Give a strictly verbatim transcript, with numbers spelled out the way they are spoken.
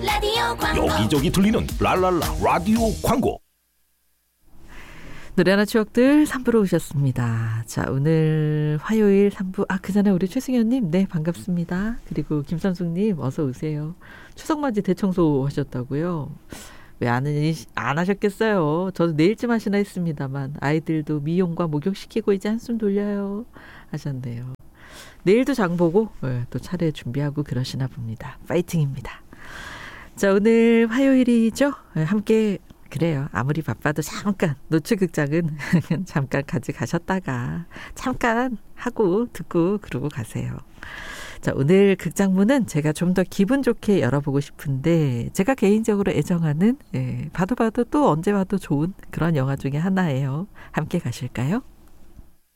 라디오 광고. 여기저기 들리는 랄랄라 라디오 광고. 노래하나 추억들 삼 부로 오셨습니다. 자, 오늘 화요일 삼 부. 아, 그 전에 우리 최승현님, 네, 반갑습니다. 그리고 김삼숙님, 어서 오세요. 추석맞이 대청소 하셨다고요? 왜 안, 안 하셨겠어요? 저도 내일쯤 하시나 했습니다만, 아이들도 미용과 목욕시키고 이제 한숨 돌려요. 하셨네요. 내일도 장 보고, 네, 또 차례 준비하고 그러시나 봅니다. 파이팅입니다. 자, 오늘 화요일이죠? 네, 함께 그래요. 아무리 바빠도 잠깐 노출극장은 잠깐 가져가셨다가 잠깐 하고 듣고 그러고 가세요. 자, 오늘 극장문은 제가 좀 더 기분 좋게 열어보고 싶은데 제가 개인적으로 애정하는 예, 봐도 봐도 또 언제 봐도 좋은 그런 영화 중에 하나예요. 함께 가실까요?